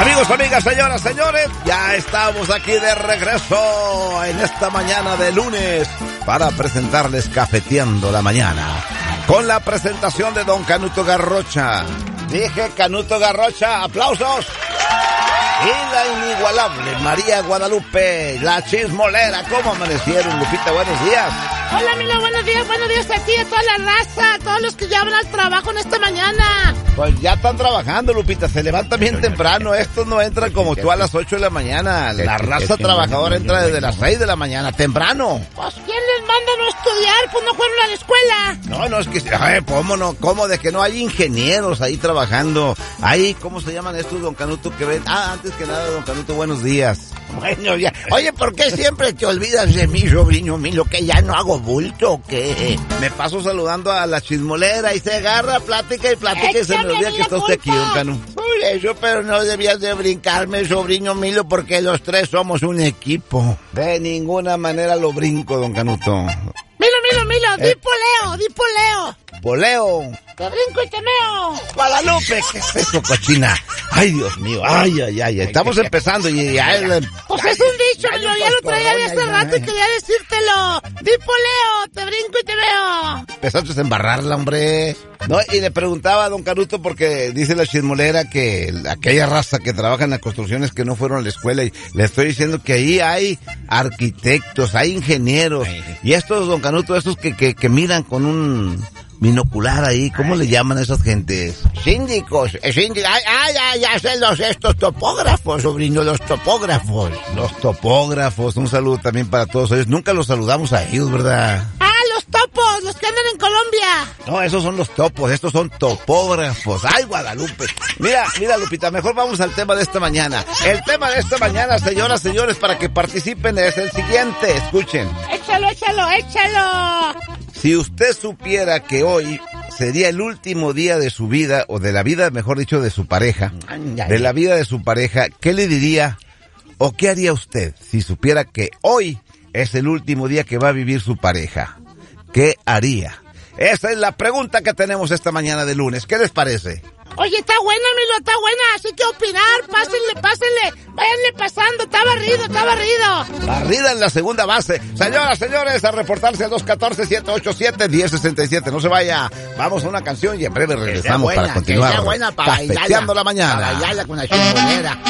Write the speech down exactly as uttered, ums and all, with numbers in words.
Amigos, amigas, señoras, señores, ya estamos aquí de regreso en esta mañana de lunes para presentarles Cafeteando la Mañana con la presentación de don Canuto Garrocha. Dije Canuto Garrocha, aplausos. Y la inigualable María Guadalupe, la chismolera. ¿Cómo amanecieron, Lupita? Buenos días. Hola, Milo, buenos días, buenos días a ti, a toda la raza, a todos los que ya van al trabajo en esta mañana. Pues ya están trabajando, Lupita, se levantan bien temprano, estos no entran como tú a las ocho de la mañana, la raza trabajadora entra desde las seis de la mañana, temprano. Pues, ¿quién les manda no estudiar? Pues no fueron a la escuela. No, no, es que, ay, ¿cómo no? ¿Cómo de que no hay ingenieros ahí trabajando? Ahí, ¿cómo se llaman estos, don Canuto, que ven? Ah, antes que nada, don Canuto, buenos días. Bueno, ya. Oye, ¿por qué siempre te olvidas de mí, sobrino Milo, que ya no hago bulto o qué? Me paso saludando a la chismolera y se agarra plática y plática y se me olvida que está usted aquí, don Canu. Por eso, pero no debías de brincarme, sobrino Milo, porque los tres somos un equipo. De ninguna manera lo brinco, don Canuto. Milo, Milo, Milo, eh. di poleo, di poleo. Poleo. Te brinco y te meo. Guadalupe, ¿qué es eso, cochina? Ay, Dios mío, ay, ay, ay, estamos empezando y ya... Pues es un dicho, Milo, ya lo traía de hace rato y quería decírtelo. Di poleo, te brinco y te meo. Empezaste a embarrarla, hombre. No, y le preguntaba a don Canuto porque dice la chismolera que aquella raza que trabaja en las construcciones que no fueron a la escuela, y le estoy diciendo que ahí hay arquitectos, hay ingenieros, y estos, don Canuto, estos que, que, que miran con un binocular ahí, ¿cómo le llaman a esas gentes? Síndicos, síndicos, ay, ay, ay, ya sé los, estos topógrafos, sobrino, los topógrafos. Los topógrafos, un saludo también para todos ellos, nunca los saludamos a ellos, ¿verdad? Ah, los topos, los que andan en Colombia. No, esos son los topos, estos son topógrafos. Ay, Guadalupe. Mira, mira, Lupita, mejor vamos al tema de esta mañana. El tema de esta mañana, señoras, señores, para que participen es el siguiente, escuchen. Échalo, échalo, échalo. Si usted supiera que hoy sería el último día de su vida, o de la vida, mejor dicho, de su pareja, de la vida de su pareja, ¿qué le diría o qué haría usted si supiera que hoy es el último día que va a vivir su pareja? ¿Qué haría? Esa es la pregunta que tenemos esta mañana de lunes. ¿Qué les parece? Oye, está buena, Milo, está buena, así que opinar, pásenle, pásenle, váyanle pasando, está barrido, está barrido. Barrida en la segunda base. Señoras, señores, a reportarse al dos uno cuatro, siete ocho siete, uno cero seis siete. No se vaya, vamos a una canción y en breve regresamos buena, para continuar buena para Cafeteando la Mañana. Para bailarla con la chismolera.